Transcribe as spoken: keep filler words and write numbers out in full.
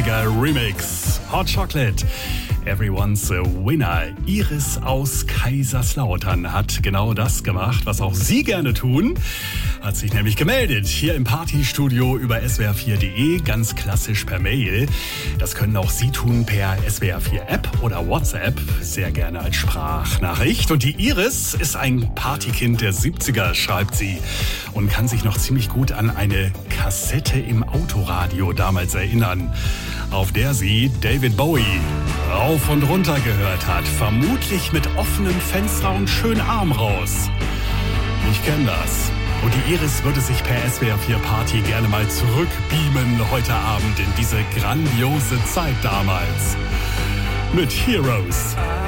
siebziger Remix. Hot Chocolate. Everyone's a Winner. Iris aus Kaiserslautern hat genau das gemacht, was auch Sie gerne tun. Hat sich nämlich gemeldet hier im Partystudio über S W R vier punkt de, ganz klassisch per Mail. Das können auch Sie tun per S W R vier App oder WhatsApp, sehr gerne als Sprachnachricht. Und die Iris ist ein Partykind der siebziger, schreibt sie, und kann sich noch ziemlich gut an eine Kassette im Autoradio damals erinnern, auf der sie David Bowie rauf und runter gehört hat, vermutlich mit offenem Fenster und schön Arm raus. Ich kenne das. Und die Iris würde sich per S W R vier Party gerne mal zurückbeamen heute Abend in diese grandiose Zeit damals. Mit Heroes.